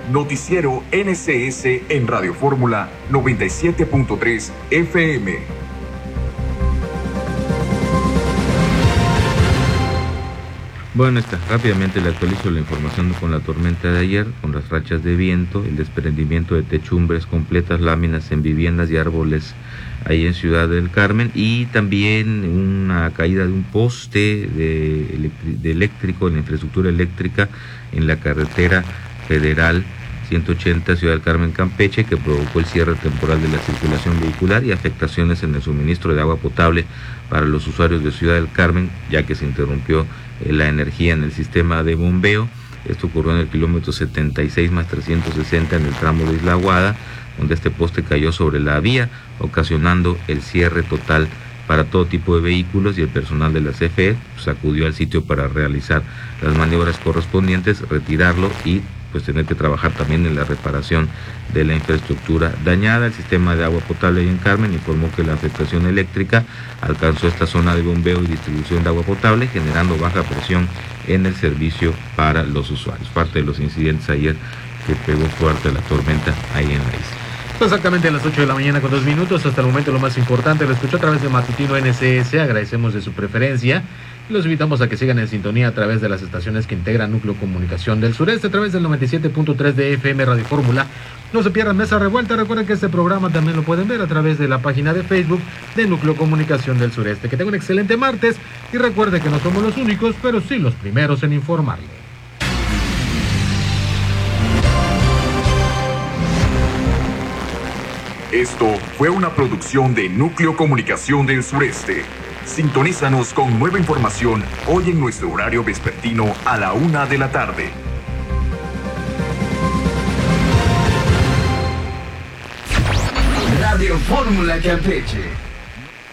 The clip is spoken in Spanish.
Noticiero NCS en Radio Fórmula 97.3 FM. Bueno, rápidamente le actualizo la información con la tormenta de ayer, con las rachas de viento, el desprendimiento de techumbres completas, láminas en viviendas y árboles ahí en Ciudad del Carmen, y también una caída de un poste de eléctrico, en la infraestructura eléctrica en la carretera federal 180 Ciudad del Carmen Campeche, que provocó el cierre temporal de la circulación vehicular y afectaciones en el suministro de agua potable para los usuarios de Ciudad del Carmen, ya que se interrumpió la energía en el sistema de bombeo. Esto ocurrió en el kilómetro 76 más 360 en el tramo de Isla Aguada, donde este poste cayó sobre la vía, ocasionando el cierre total para todo tipo de vehículos, y el personal de la CFE acudió al sitio para realizar las maniobras correspondientes, retirarlo y pues tener que trabajar también en la reparación de la infraestructura dañada. El sistema de agua potable ahí en Carmen informó que la afectación eléctrica alcanzó esta zona de bombeo y distribución de agua potable, generando baja presión en el servicio para los usuarios. Parte de los incidentes ayer que pegó fuerte la tormenta ahí en la isla. Exactamente a las 8 de la mañana con 2 minutos. Hasta el momento lo más importante lo escuchó a través de Matutino NCS. Agradecemos de su preferencia. Los invitamos a que sigan en sintonía a través de las estaciones que integran Núcleo Comunicación del Sureste, a través del 97.3 de FM Radio Fórmula. No se pierdan Mesa Revuelta. Recuerden que este programa también lo pueden ver a través de la página de Facebook de Núcleo Comunicación del Sureste. Que tengan un excelente martes y recuerde que no somos los únicos, pero sí los primeros en informarle. Esto fue una producción de Núcleo Comunicación del Sureste. Sintonízanos con nueva información hoy en nuestro horario vespertino a la 1 de la tarde. Radio Fórmula Campeche.